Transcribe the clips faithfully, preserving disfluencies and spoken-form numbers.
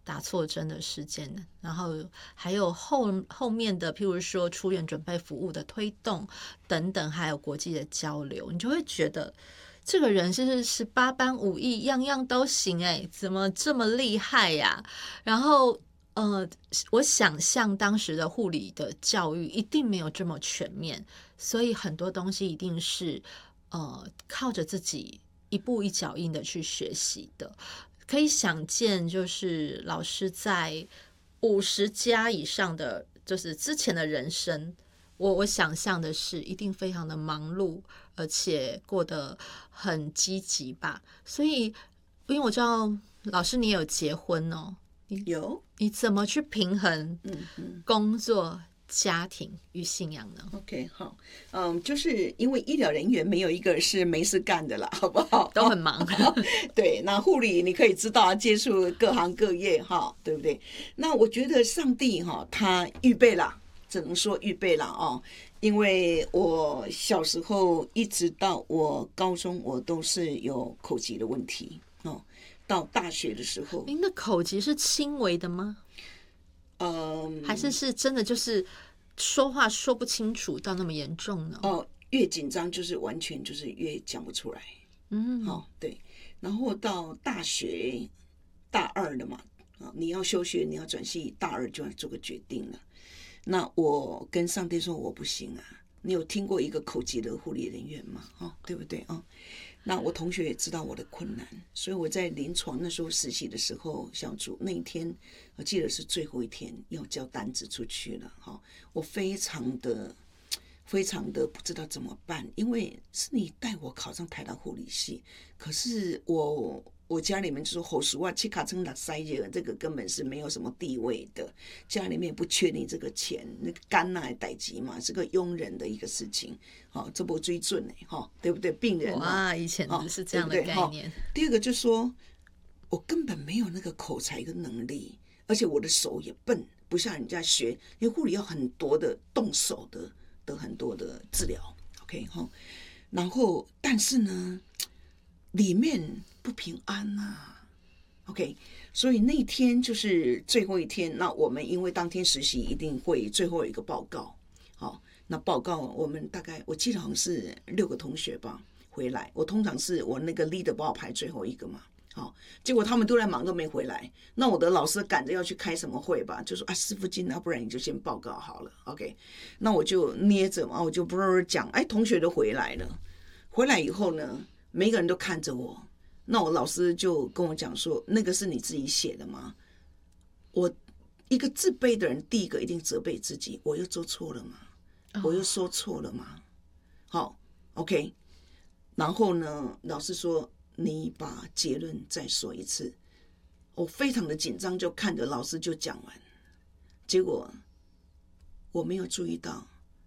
打错针的事件，然后还有后后面的，譬如说出院准备服务的推动等等，还有国际的交流，你就会觉得这个人是十八般武艺，样样都行哎，怎么这么厉害呀？然后呃，我想象当时的护理的教育一定没有这么全面，所以很多东西一定是呃靠着自己一步一脚印的去学习的。可以想见，就是老师在五十加以上的，就是之前的人生，我我想象的是一定非常的忙碌，而且过得很积极吧。所以，因为我知道老师你也有结婚哦， 有， 你怎么去平衡工作、家庭与信仰呢 ？OK， 好，嗯，就是因为医疗人员没有一个是没事干的啦，好不好？ 都很忙。 对，那护理你可以知道接触各行各业哈，对不对？那我觉得上帝哈，他预备了，只能说预备了哦。因为我小时候一直到我高中，我都是有口疾的问题哦。到大学的时候， 您的口疾是轻微的吗？ 嗯， 还是是真的就是说话说不清楚到那么严重呢？ 哦，越紧张就是完全就是越讲不出来。 嗯， 好、哦，对。然后到大学大二了嘛，啊，你要休学，你要转系，大二就要做个决定了。那我跟上帝说我不行啊。你有听过一个口疾的护理人员吗？哦，对不对啊？哦，那我同学也知道我的困难，所以我在临床那时候实习的时候，小组那一天，我记得是最后一天要交单子出去了哈，我非常的非常的不知道怎么办，因为是你带我考上台大护理系，可是我我家里面就说后书啊，七卡称打塞热，这个根本是没有什么地位的，家里面不缺你这个钱，那个干那代级嘛，是个佣人的一个事情，好，这不追准呢，哈，对不对？病人哇，以前是这样的概念。 第二个就是说，我根本没有那个口才跟能力，而且我的手也笨，不像人家学，因为护理要很多的动手的的很多的治疗 ，OK 哈。然后，但是呢，里面不平安啊 ，OK。所以那天就是最后一天，那我们因为当天实习一定会最后有一个报告，好，那报告我们大概我记得好像是六个同学吧回来，我通常是我那个 leader 把我排最后一个嘛。好，结果他们都在忙，都没回来。那我的老师赶着要去开什么会吧，就说啊，师傅进，要不然你就先报告好了 ，OK。那我就捏着嘛，我就不是讲，哎，同学都回来了。回来以后呢，每个人都看着我。那我老师就跟我讲说，那个是你自己写的吗？我一个自卑的人，第一个一定责备自己，我又做错了吗？我又说错了吗？好 ，OK。然后呢，老师说，你把结论再说一次。我非常的紧张，就看着老师就讲完。结果我没有注意到，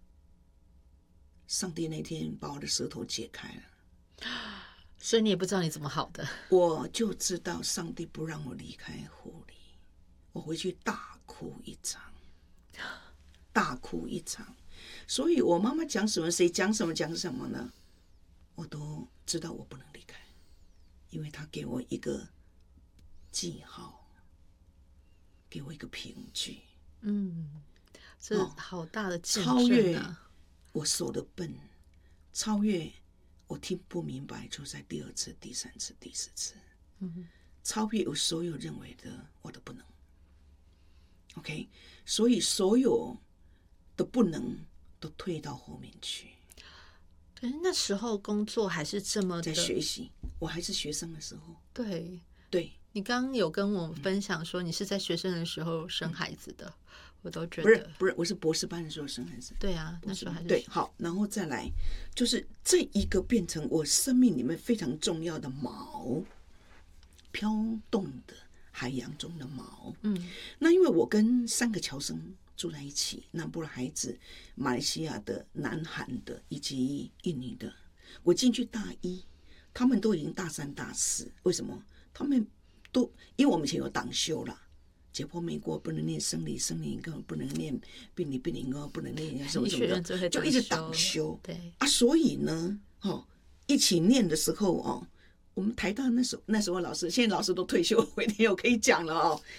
上帝那天把我的舌头解开了， 所以你也不知道你怎么好的。 我就知道上帝不让我离开护理，我回去大哭一场，大哭一场。所以我妈妈讲什么，谁讲什么讲什么呢，我都知道我不能离开。因为他给我一个记号，给我一个凭据， 嗯，这好大的见证啊！ 超越我手的笨，超越我听不明白，就在第二次、第三次、第四次，嗯，超越我所有认为的我的不能。OK， 所以所有的不能都退到后面去。 可是那时候工作还是这么的在学习，我还是学生的时候。 对对， 你刚刚有跟我们分享说你是在学生的时候生孩子的，嗯、我都觉得不是不是，我是博士班的时候生孩子。 对啊，那时候还是对。好，然后再来就是这一个变成我生命里面非常重要的锚，飘动的海洋中的锚。嗯，那因为我跟三个侨生住在一起，南部的孩子、马来西亚的、南韩的以及印尼的。我进去大一，他们都已经大三大四。为什么？他们都因为我们以前有党修啦，解剖美国不能念生理，生理根本不能念病理，病理根本不能念什么什么的，就一直党修。 对啊，所以呢，哦，一起念的时候哦。我们台大那时候那时候老师，现在老师都退休，回天有可以讲了哦。